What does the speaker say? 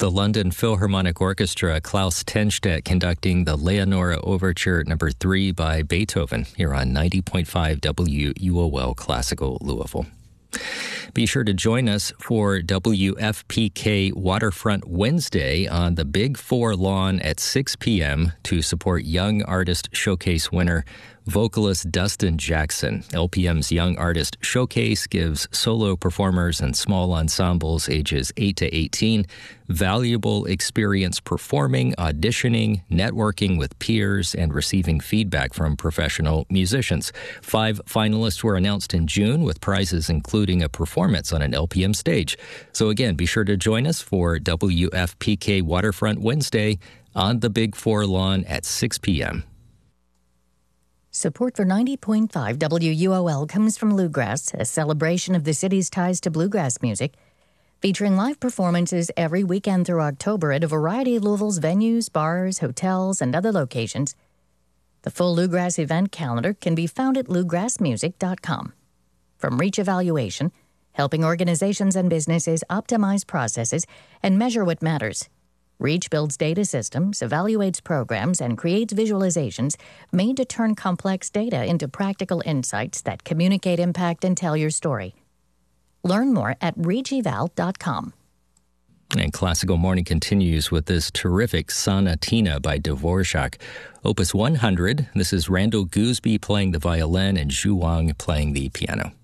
The London Philharmonic Orchestra, Klaus Tenstedt conducting the Leonora Overture No. 3 by Beethoven here on 90.5 WUOL Classical Louisville. Be sure to join us for WFPK Waterfront Wednesday on the Big Four lawn at 6 p.m. to support Young Artist Showcase winner vocalist Dustin Jackson. LPM's Young Artist Showcase gives solo performers and small ensembles ages 8 to 18 valuable experience performing, auditioning, networking with peers, and receiving feedback from professional musicians. 5 finalists were announced in June with prizes including a performance on an LPM stage. So again, be sure to join us for WFPK Waterfront Wednesday on the Big Four lawn at 6 p.m. Support for 90.5 WUOL comes from Bluegrass, a celebration of the city's ties to bluegrass music, featuring live performances every weekend through October at a variety of Louisville's venues, bars, hotels, and other locations. The full Bluegrass event calendar can be found at bluegrassmusic.com. From Reach Evaluation, helping organizations and businesses optimize processes and measure what matters, Reach builds data systems, evaluates programs, and creates visualizations made to turn complex data into practical insights that communicate impact and tell your story. Learn more at reacheval.com. And Classical Morning continues with this terrific Sonatina by Dvorak. Opus 100, this is Randall Gooseby playing the violin and Zhu Wang playing the piano.